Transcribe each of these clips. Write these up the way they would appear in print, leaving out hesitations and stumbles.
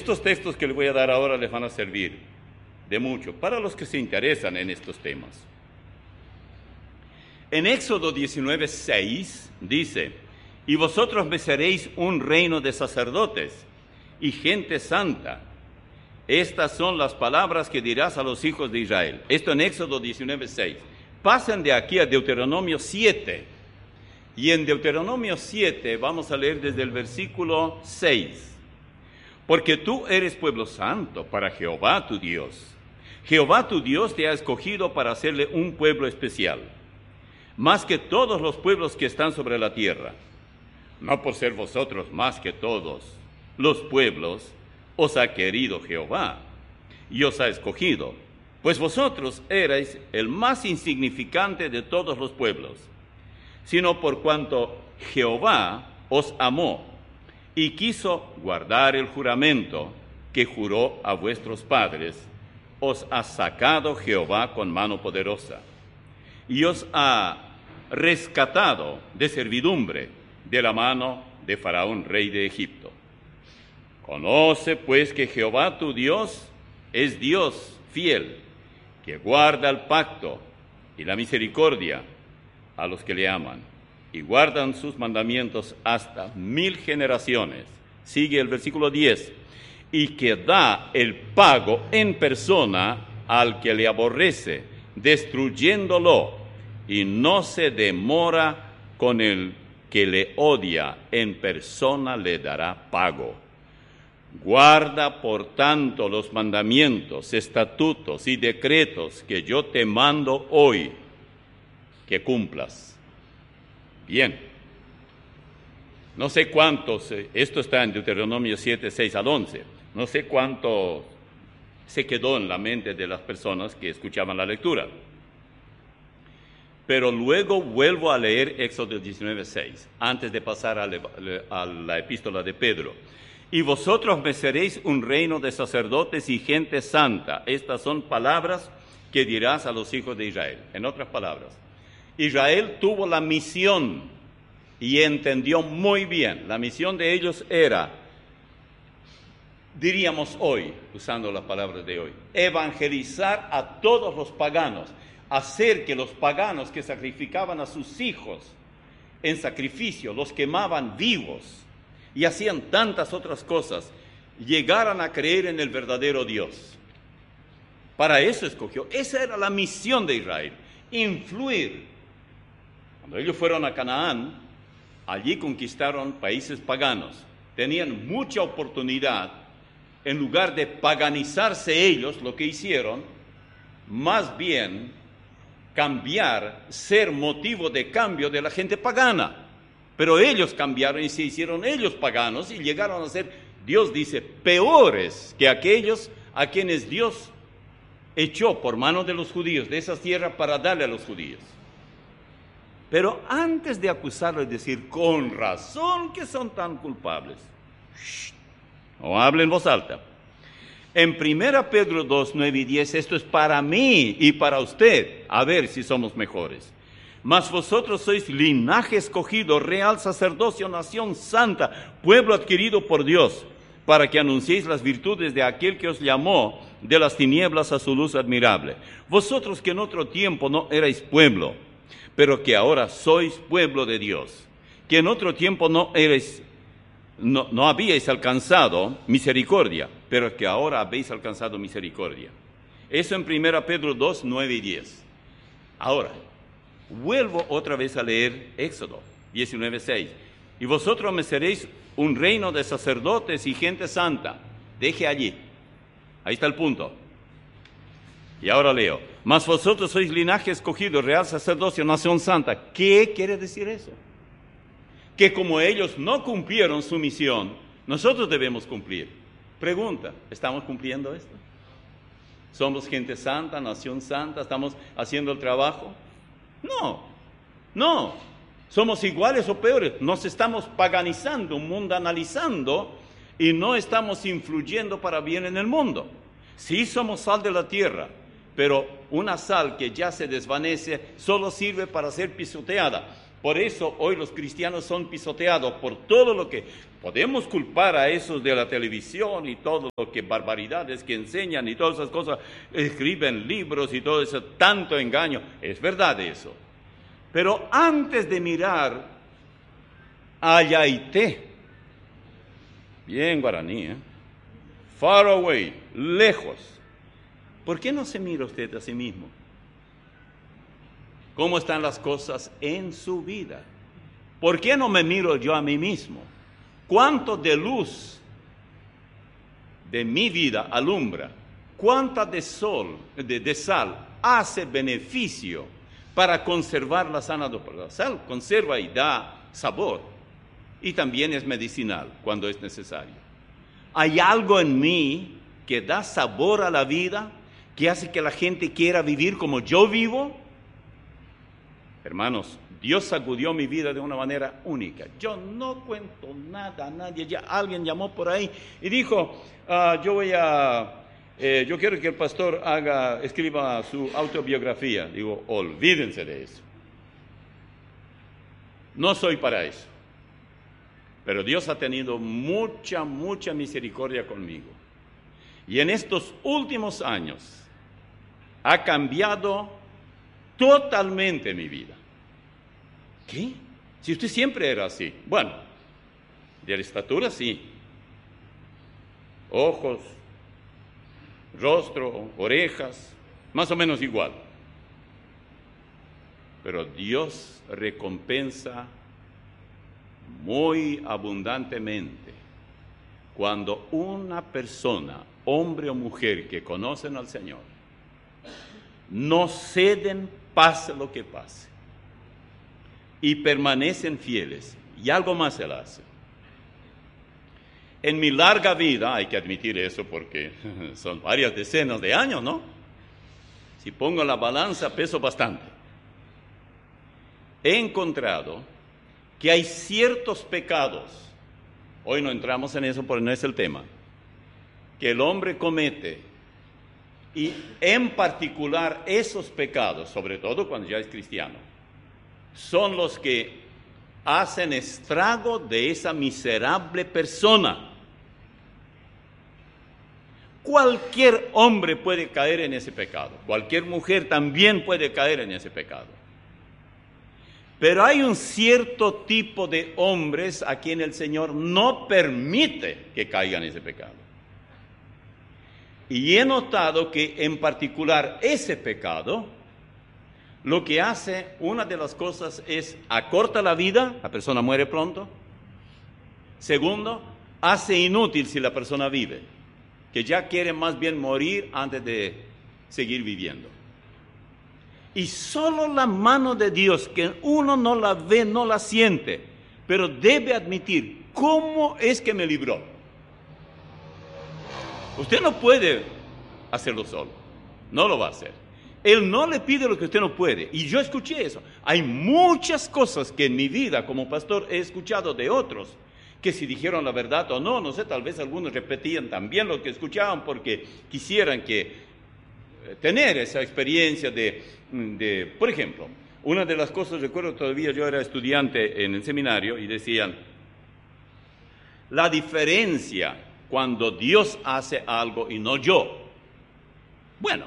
Estos textos que les voy a dar ahora les van a servir de mucho para los que se interesan en estos temas. En Éxodo 19:6 dice: y vosotros me seréis un reino de sacerdotes y gente santa. Estas son las palabras que dirás a los hijos de Israel. Esto en Éxodo 19:6. Pasen de aquí a Deuteronomio 7. Y en Deuteronomio 7 vamos a leer desde el versículo 6. Porque tú eres pueblo santo para Jehová tu Dios. Jehová tu Dios te ha escogido para hacerle un pueblo especial, más que todos los pueblos que están sobre la tierra. No por ser vosotros más que todos los pueblos, os ha querido Jehová y os ha escogido, pues vosotros erais el más insignificante de todos los pueblos, sino por cuanto Jehová os amó y quiso guardar el juramento que juró a vuestros padres, os ha sacado Jehová con mano poderosa y os ha rescatado de servidumbre de la mano de Faraón, rey de Egipto. Conoce pues que Jehová tu Dios es Dios fiel, que guarda el pacto y la misericordia a los que le aman y guardan sus mandamientos hasta 1000 generaciones. Sigue el versículo 10. Y que da el pago en persona al que le aborrece, destruyéndolo, y no se demora con el que le odia, en persona le dará pago. Guarda, por tanto, los mandamientos, estatutos y decretos que yo te mando hoy, que cumplas. Bien. No sé cuántos, esto está en Deuteronomio 7, 6 al 11, no sé cuánto se quedó en la mente de las personas que escuchaban la lectura. Pero luego vuelvo a leer Éxodo 19, 6, antes de pasar a la epístola de Pedro. Y vosotros me seréis un reino de sacerdotes y gente santa. Estas son palabras que dirás a los hijos de Israel. En otras palabras, Israel tuvo la misión y entendió muy bien. La misión de ellos era, diríamos hoy, usando las palabras de hoy, evangelizar a todos los paganos, hacer que los paganos que sacrificaban a sus hijos en sacrificio, los quemaban vivos y hacían tantas otras cosas, llegaran a creer en el verdadero Dios. Para eso escogió. Esa era la misión de Israel, influir. Cuando ellos fueron a Canaán, allí conquistaron países paganos. Tenían mucha oportunidad, en lugar de paganizarse ellos, lo que hicieron, más bien cambiar, ser motivo de cambio de la gente pagana. Pero ellos cambiaron y se hicieron ellos paganos y llegaron a ser, Dios dice, peores que aquellos a quienes Dios echó por mano de los judíos de esa tierra para darle a los judíos. Pero antes de acusarlo y decir, con razón que son tan culpables, no hablen en voz alta. En 1 Pedro 2, 9 y 10, esto es para mí y para usted, a ver si somos mejores. Mas vosotros sois linaje escogido, real sacerdocio, nación santa, pueblo adquirido por Dios, para que anunciéis las virtudes de aquel que os llamó de las tinieblas a su luz admirable. Vosotros que en otro tiempo no erais pueblo, pero que ahora sois pueblo de Dios, que en otro tiempo no habíais alcanzado misericordia, pero que ahora habéis alcanzado misericordia. Eso en 1 Pedro 2, 9 y 10. Ahora, vuelvo otra vez a leer Éxodo 19, 6. Y vosotros me seréis un reino de sacerdotes y gente santa. Deje allí. Ahí está el punto. Y ahora leo. Mas vosotros sois linaje escogido, real sacerdocio, nación santa. ¿Qué quiere decir eso? Que como ellos no cumplieron su misión, nosotros debemos cumplir. Pregunta, ¿estamos cumpliendo esto? ¿Somos gente santa, nación santa? ¿Estamos haciendo el trabajo? No. Somos iguales o peores. Nos estamos paganizando, mundanalizando y no estamos influyendo para bien en el mundo. Sí somos sal de la tierra, pero una sal que ya se desvanece solo sirve para ser pisoteada. Por eso hoy los cristianos son pisoteados por todo lo que podemos culpar a esos de la televisión y todo lo que barbaridades que enseñan y todas esas cosas, escriben libros y todo eso, tanto engaño. Es verdad eso. Pero antes de mirar a Yaité, bien guaraní, far away, lejos, ¿por qué no se mira usted a sí mismo? ¿Cómo están las cosas en su vida? ¿Por qué no me miro yo a mí mismo? ¿Cuánto de luz de mi vida alumbra? ¿Cuánta de sal hace beneficio para conservar la sana doctrina? La sal conserva y da sabor, y también es medicinal cuando es necesario. ¿Hay algo en mí que da sabor a la vida, que hace que la gente quiera vivir como yo vivo? Hermanos, Dios sacudió mi vida de una manera única. Yo no cuento nada a nadie. Ya alguien llamó por ahí y dijo, yo quiero que el pastor escriba su autobiografía. Digo, olvídense de eso. No soy para eso. Pero Dios ha tenido mucha misericordia conmigo. Y en estos últimos años ha cambiado totalmente mi vida. ¿Qué? Si usted siempre era así. Bueno, de la estatura sí. Ojos, rostro, orejas, más o menos igual. Pero Dios recompensa muy abundantemente cuando una persona, hombre o mujer que conocen al Señor, no ceden, pase lo que pase, y permanecen fieles, y algo más se la hace. En mi larga vida, hay que admitir eso porque son varias decenas de años, ¿no? Si pongo la balanza, peso bastante. He encontrado que hay ciertos pecados, hoy no entramos en eso porque no es el tema, que el hombre comete, y en particular esos pecados, sobre todo cuando ya es cristiano, son los que hacen estrago de esa miserable persona. Cualquier hombre puede caer en ese pecado, cualquier mujer también puede caer en ese pecado. Pero hay un cierto tipo de hombres a quien el Señor no permite que caigan en ese pecado. Y he notado que en particular ese pecado, lo que hace, una de las cosas es acorta la vida, la persona muere pronto. Segundo, hace inútil si la persona vive, que ya quiere más bien morir antes de seguir viviendo. Y solo la mano de Dios, que uno no la ve, no la siente, pero debe admitir, ¿cómo es que me libró? Usted no puede hacerlo solo, no lo va a hacer. Él no le pide lo que usted no puede. Y yo escuché eso. Hay muchas cosas que en mi vida como pastor he escuchado de otros, que si dijeron la verdad o no, no sé, tal vez algunos repetían también lo que escuchaban porque quisieran tener esa experiencia de, por ejemplo, una de las cosas, recuerdo todavía, yo era estudiante en el seminario y decían, la diferencia cuando Dios hace algo y no yo. Bueno,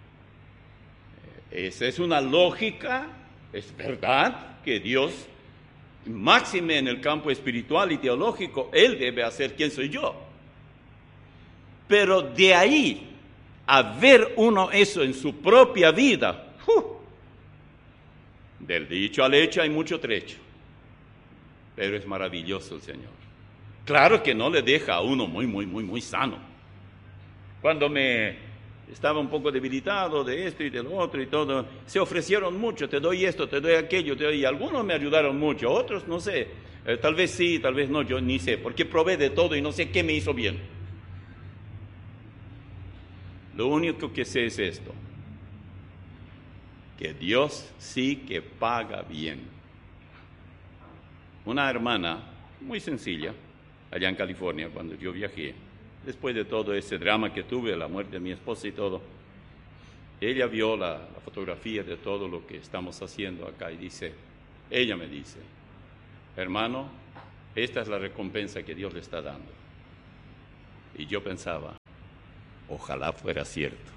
esa es una lógica, es verdad que Dios, máxime en el campo espiritual y teológico, Él debe hacer quién soy yo. Pero de ahí a ver uno eso en su propia vida, del dicho al hecho hay mucho trecho, pero es maravilloso el Señor. Claro que no le deja a uno muy sano. Cuando estaba un poco debilitado de esto y de lo otro y todo, se ofrecieron mucho, te doy esto, te doy aquello, y algunos me ayudaron mucho, otros no sé, tal vez sí, tal vez no, yo ni sé, porque probé de todo y no sé qué me hizo bien. Lo único que sé es esto, que Dios sí que paga bien. Una hermana muy sencilla, allá en California, cuando yo viajé, después de todo ese drama que tuve, la muerte de mi esposa y todo, ella vio la fotografía de todo lo que estamos haciendo acá y dice, ella me dice, hermano, esta es la recompensa que Dios le está dando. Y yo pensaba, ojalá fuera cierto.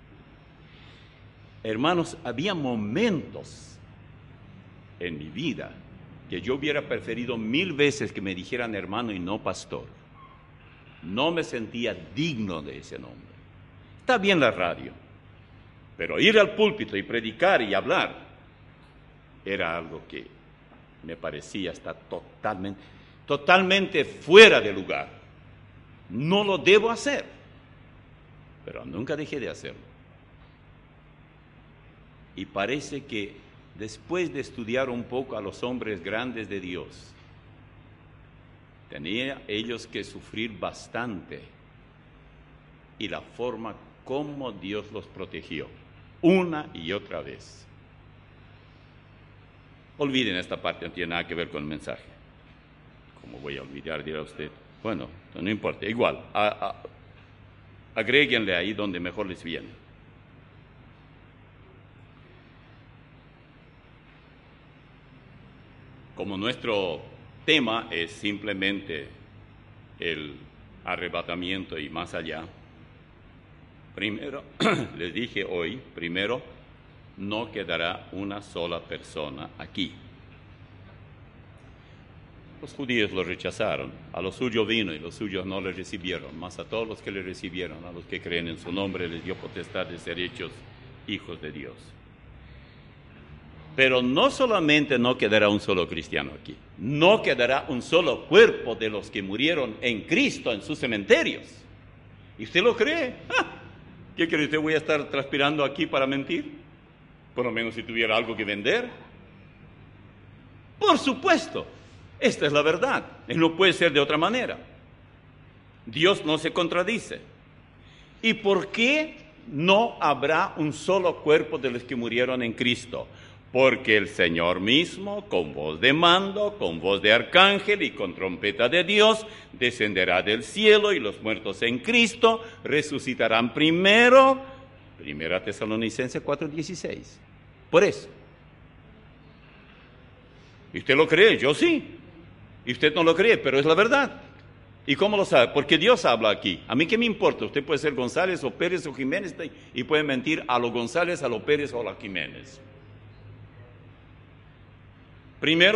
Hermanos, había momentos en mi vida que yo hubiera preferido 1000 veces que me dijeran hermano y no pastor. No me sentía digno de ese nombre. Está bien la radio, pero ir al púlpito y predicar y hablar era algo que me parecía estar totalmente fuera de lugar. No lo debo hacer, pero nunca dejé de hacerlo. Y parece que después de estudiar un poco a los hombres grandes de Dios, tenía ellos que sufrir bastante, y la forma como Dios los protegió, una y otra vez. Olviden esta parte, no tiene nada que ver con el mensaje. ¿Cómo voy a olvidar, dirá usted? Bueno, no importa, igual, agréguenle ahí donde mejor les viene. Como nuestro tema es simplemente el arrebatamiento y más allá, primero, les dije hoy, primero, no quedará una sola persona aquí. Los judíos lo rechazaron, a los suyos vino y los suyos no le recibieron, mas a todos los que le recibieron, a los que creen en su nombre, les dio potestad de ser hechos hijos de Dios. Pero no solamente no quedará un solo cristiano aquí, no quedará un solo cuerpo de los que murieron en Cristo en sus cementerios. ¿Y usted lo cree? ¿Qué cree usted? ¿Voy a estar transpirando aquí para mentir? Por lo menos si tuviera algo que vender. Por supuesto, esta es la verdad, no puede ser de otra manera. Dios no se contradice. ¿Y por qué no habrá un solo cuerpo de los que murieron en Cristo? Porque el Señor mismo, con voz de mando, con voz de arcángel y con trompeta de Dios, descenderá del cielo y los muertos en Cristo resucitarán primero. Primera Tesalonicenses 4:16. Por eso. ¿Y usted lo cree? Yo sí. Y usted no lo cree, pero es la verdad. ¿Y cómo lo sabe? Porque Dios habla aquí. ¿A mí qué me importa? Usted puede ser González o Pérez o Jiménez y puede mentir a los González, a los Pérez o a los Jiménez. Primero,